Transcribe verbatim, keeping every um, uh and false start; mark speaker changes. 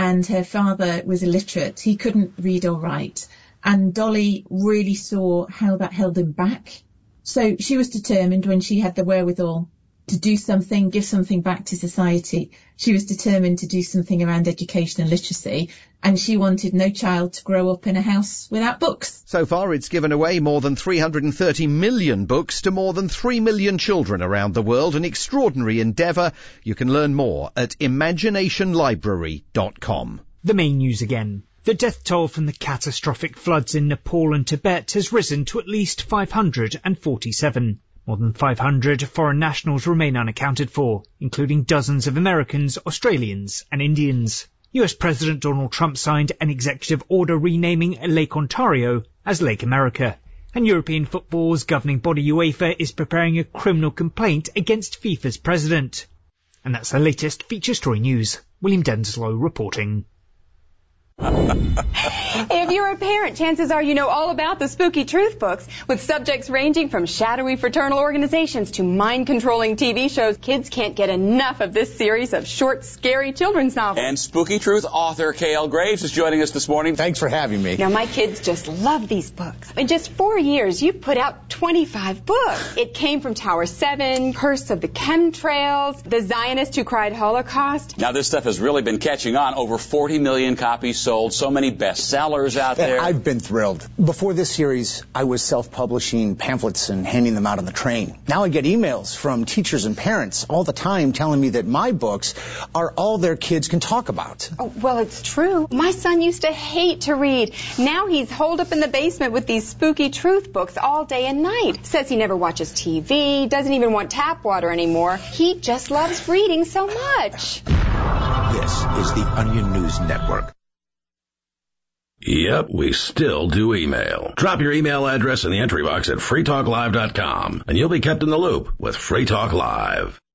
Speaker 1: and her father was illiterate. He couldn't read or write. And Dolly really saw how that held him back. So she was determined, when she had the wherewithal to do something, give something back to society, she was determined to do something around education and literacy, and she wanted no child to grow up in a house without books.
Speaker 2: So far, it's given away more than three hundred thirty million books to more than three million children around the world. An extraordinary endeavour. You can learn more at imagination library dot com.
Speaker 3: The main news again. The death toll from the catastrophic floods in Nepal and Tibet has risen to at least five hundred forty-seven. More than five hundred foreign nationals remain unaccounted for, including dozens of Americans, Australians and Indians. U S President Donald Trump signed an executive order renaming Lake Ontario as Lake America. And European football's governing body UEFA is preparing a criminal complaint against FIFA's president. And that's the latest Feature Story news. William Denslow reporting.
Speaker 4: If you're a parent, chances are you know all about the Spooky Truth books. With subjects ranging from shadowy fraternal organizations to mind-controlling T V shows, kids can't get enough of this series of short, scary children's novels.
Speaker 5: And Spooky Truth author K L Graves is joining us this morning.
Speaker 6: Thanks for having me.
Speaker 4: Now, my kids just love these books. In just four years, you've put out twenty-five books. It came from Tower seven, Curse of the Chemtrails, The Zionist Who Cried Holocaust.
Speaker 5: Now, this stuff has really been catching on. Over forty million copies sold, so many bestsellers out there.
Speaker 6: I've been thrilled. Before this series, I was self-publishing pamphlets and handing them out on the train. Now I get emails from teachers and parents all the time telling me that my books are all their kids can talk about.
Speaker 4: Oh, well, it's true. My son used to hate to read. Now he's holed up in the basement with these Spooky Truth books all day and night. Says he never watches T V, doesn't even want tap water anymore. He just loves reading so much.
Speaker 7: This is the Onion News Network.
Speaker 8: Yep, we still do email. Drop your email address in the entry box at free talk live dot com, and you'll be kept in the loop with Free Talk Live.